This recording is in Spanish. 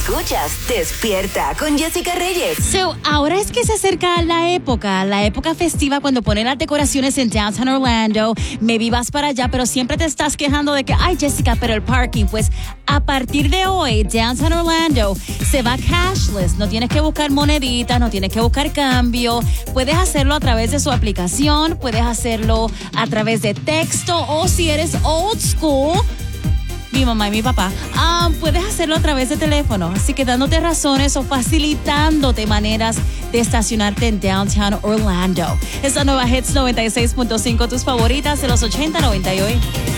Escuchas Despierta con Jessica Reyes. So, ahora es que se acerca la época festiva cuando ponen las decoraciones en Downtown Orlando. Maybe vas para allá, pero siempre te estás quejando de que, ay, Jessica, pero el parking. Pues a partir de hoy, Downtown Orlando se va cashless. No tienes que buscar moneditas, no tienes que buscar cambio. Puedes hacerlo a través de su aplicación, puedes hacerlo a través de texto o si eres old school, mi mamá y mi papá, puedes hacerlo a través de teléfono. Así que dándote razones o facilitándote maneras de estacionarte en Downtown Orlando. Esta nueva Hits 96.5, tus favoritas de los 80, 90 y hoy.